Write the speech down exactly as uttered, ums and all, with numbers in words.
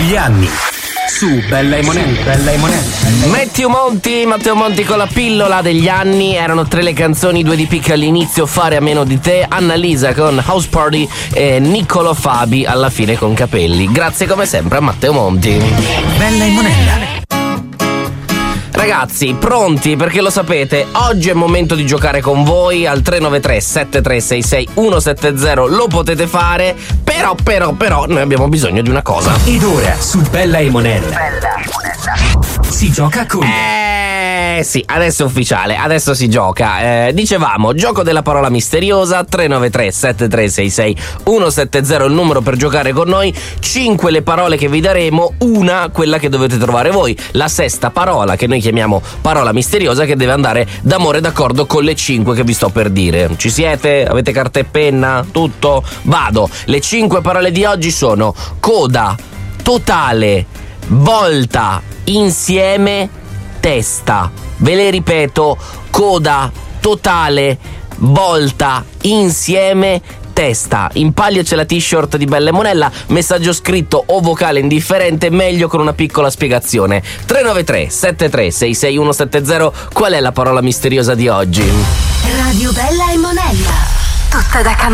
degli anni. Su Bella e Monella, Bella e Monella. Matteo Monti, Matteo Monti con la pillola degli anni. Erano tre le canzoni, due di picche all'inizio, Fare a meno di te, Annalisa con House Party e Niccolo Fabi alla fine con Capelli. Grazie come sempre a Matteo Monti. Bella e Monella. Ragazzi, pronti? Perché lo sapete, oggi è il momento di giocare con voi al tre nove tre sette tre sei sei uno sette zero. Lo potete fare, però, però, però, noi abbiamo bisogno di una cosa. Ed ora, su Bella e Monella, Bella e Monella, si gioca con... Eh sì, adesso è ufficiale, adesso si gioca. Eh, dicevamo, gioco della parola misteriosa, tre nove tre sette tre sei sei uno sette zero il numero per giocare con noi. Cinque le parole che vi daremo, una quella che dovete trovare voi. La sesta parola, che noi chiamiamo parola misteriosa, che deve andare d'amore d'accordo con le cinque che vi sto per dire. Ci siete? Avete carta e penna? Tutto? Vado. Le cinque parole di oggi sono coda, totale, volta, insieme, testa. Ve le ripeto: coda, totale, volta, insieme, testa. Impagliaci la t-shirt di Bella e Monella, messaggio scritto o vocale indifferente, meglio con una piccola spiegazione. tre nove tre sette tre sei sei uno sette zero. Qual è la parola misteriosa di oggi? Radio Bella e Monella, tutta da